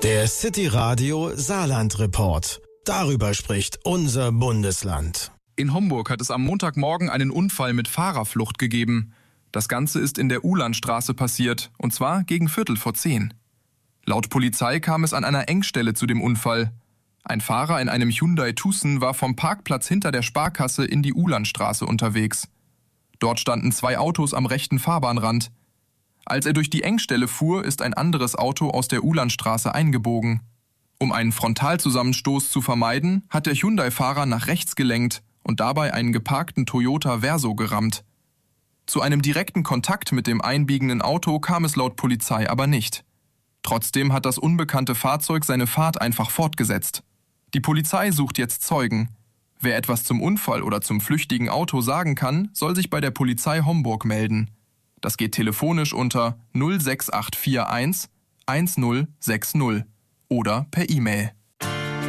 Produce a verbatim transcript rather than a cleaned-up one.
Der City Radio Saarland Report. Darüber spricht unser Bundesland. In Homburg hat es am Montagmorgen einen Unfall mit Fahrerflucht gegeben. Das Ganze ist in der Uhlandstraße passiert, und zwar gegen Viertel vor zehn. Laut Polizei kam es an einer Engstelle zu dem Unfall. Ein Fahrer in einem Hyundai Tucson war vom Parkplatz hinter der Sparkasse in die Uhlandstraße unterwegs. Dort standen zwei Autos am rechten Fahrbahnrand. Als er durch die Engstelle fuhr, ist ein anderes Auto aus der Uhlandstraße eingebogen. Um einen Frontalzusammenstoß zu vermeiden, hat der Hyundai-Fahrer nach rechts gelenkt und dabei einen geparkten Toyota Verso gerammt. Zu einem direkten Kontakt mit dem einbiegenden Auto kam es laut Polizei aber nicht. Trotzdem hat das unbekannte Fahrzeug seine Fahrt einfach fortgesetzt. Die Polizei sucht jetzt Zeugen. Wer etwas zum Unfall oder zum flüchtigen Auto sagen kann, soll sich bei der Polizei Homburg melden. Das geht telefonisch unter null sechs acht vier eins eins null sechs null oder per E-Mail.